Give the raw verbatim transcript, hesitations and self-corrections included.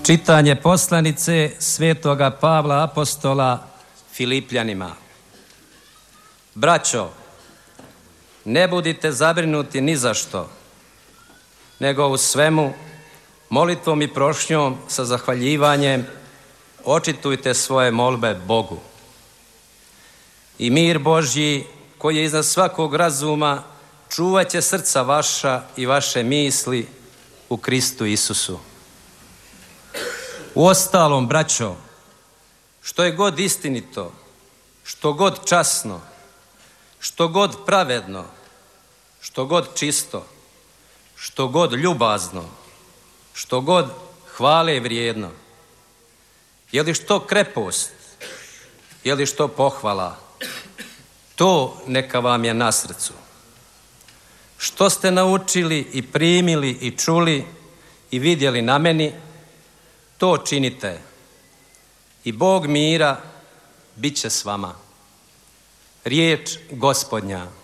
Čitanje poslanice svetoga Pavla apostola Filipljanima. Braćo, ne budite zabrinuti ni za što, nego u svemu molitvom i prošnjom sa zahvaljivanjem očitujte svoje molbe Bogu. I mir Božji, koji je iznad svakog razuma, čuvat će srca vaša i vaše misli u Kristu Isusu. Uostalom, braćo, što je god istinito, što god časno, što god pravedno, što god čisto, što god ljubazno, što god hvale vrijedno, je li što krepost, je li što pohvala, to neka vam je na srcu. Što ste naučili i primili i čuli i vidjeli na meni, to činite i Bog mira bit će s vama. Riječ Gospodnja.